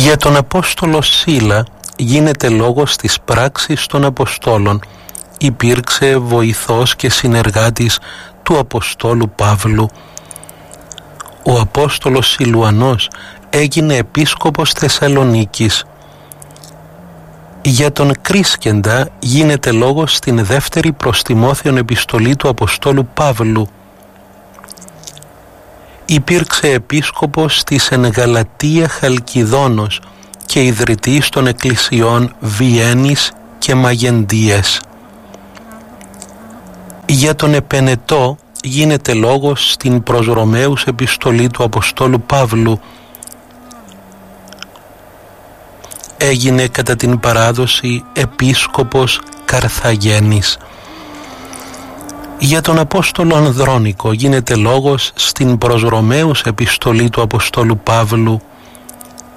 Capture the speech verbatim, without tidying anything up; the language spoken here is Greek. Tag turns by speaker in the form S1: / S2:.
S1: Για τον Απόστολο Σίλα γίνεται λόγος στις πράξεις των Αποστόλων. Υπήρξε βοηθός και συνεργάτης του Αποστόλου Παύλου. Ο Απόστολος Σιλουανός έγινε επίσκοπος Θεσσαλονίκης. Για τον Κρίσκεντα γίνεται λόγος στην δεύτερη προς Τιμόθεον επιστολή του Αποστόλου Παύλου. Υπήρξε επίσκοπος της εν Γαλατία Χαλκιδόνος και ιδρυτής των εκκλησιών Βιέννης και Μαγεντίας. Για τον Επενετό γίνεται λόγος στην προς Ρωμαίους επιστολή του Αποστόλου Παύλου. Έγινε κατά την παράδοση επίσκοπος Καρθαγένης. Για τον Απόστολο Ανδρώνικο γίνεται λόγος στην προς Ρωμαίους επιστολή του Αποστόλου Παύλου.